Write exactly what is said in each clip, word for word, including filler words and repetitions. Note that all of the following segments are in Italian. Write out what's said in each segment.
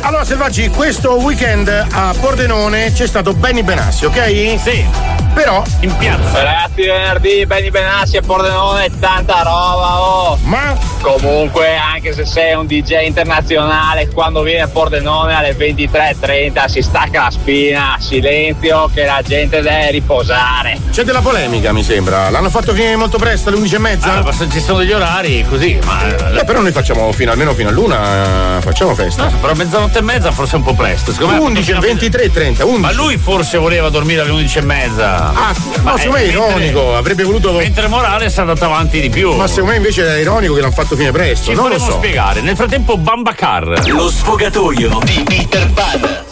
Allora Selvaggi, questo weekend a Pordenone c'è stato Benny Benassi, ok? Sì. Però in piazza. Ragazzi, venerdì Benny Benassi a Pordenone, tanta roba, oh. Ma comunque, anche se sei un D J internazionale, quando viene a Pordenone alle ventitré e trenta si stacca la spina, silenzio, che la gente deve riposare. C'è della polemica, mi sembra. L'hanno fatto finire molto presto, alle undici e mezza? Ah, ma se ci sono degli orari così, ma. Eh, però noi facciamo fino almeno fino all'una, facciamo festa. No, però mezzanotte e mezza forse è un po' presto. undici, ventitré e trenta, undici. Ma lui forse voleva dormire alle undici e mezza. Ah, ma secondo me è ironico, avrebbe voluto. Mentre Morales è andato avanti di più. Ma secondo me invece è ironico che l'hanno fatto finire presto. Ci non lo vorremmo so. spiegare. Nel frattempo Bamba Car. Lo sfogatoio di Peter Pan.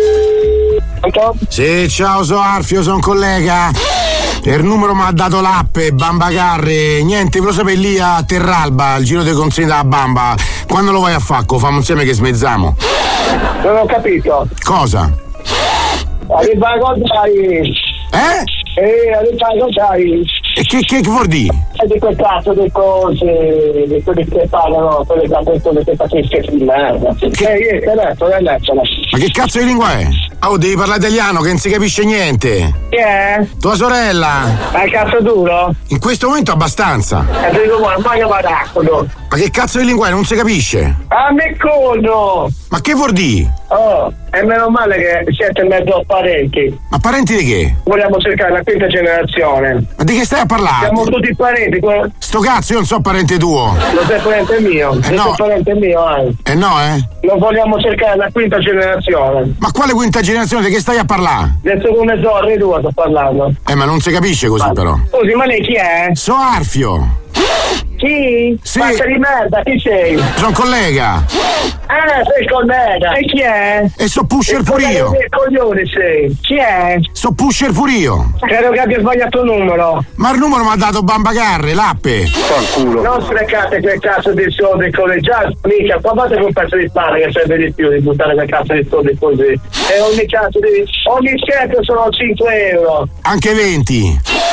Sì, ciao, sono Arfio, sono un collega. Il numero mi ha dato l'app, Bamba Carre. Niente, volevo sapere lì a Terralba, il giro dei consegni della Bamba. Quando lo vai a Facco? Fammo insieme che smezziamo. Non ho capito. Cosa? Arriva a contrari. Eh? Eh, arriva a contrari. E che, che vuol dire? E di quel cazzo di cose, di quelli che parlano, quelle che che facessi di merda. Che io te letto, l'hai letto. Ma che cazzo di lingua è? Oh, devi parlare italiano che non si capisce niente. Chi è? Tua sorella. Ma il cazzo duro? In questo momento abbastanza. E ti dico, ma io vado. Ma che cazzo di lingua è? Non si capisce. A me cono! Ma che vuol dire? Oh, è meno male che siete mezzo parenti. Ma parenti di che? Vogliamo cercare la quinta generazione. Ma di che stai a parlare? Siamo tutti parenti. Que- Sto cazzo, io non so parente tuo. Lo sei parente mio. Eh Lo no. sei parente mio, eh. Eh no, eh? Non vogliamo cercare la quinta generazione. Ma quale quinta generazione? Di che stai a parlare? Del secondo Zorri due sto parlando. Eh, ma non si capisce così, ma, però. Scusi, ma lei chi è? So Arfio. Chi? Sì. Pazza di merda, chi sei? Sono collega. Ah, sei il collega. E chi è? E so pusher pure io. Che coglione sei? Chi è? So pusher pure io. Credo che abbia sbagliato il numero. Ma il numero mi ha dato Bamba Carre, l'appe. Fanculo. Non sprecate quel cazzo di soldi collegiali, mica, qua fate un pezzo di pane che serve di più di buttare quel cazzo di soldi così. E ogni cazzo di. ogni cento sono cinque euro. Anche venti.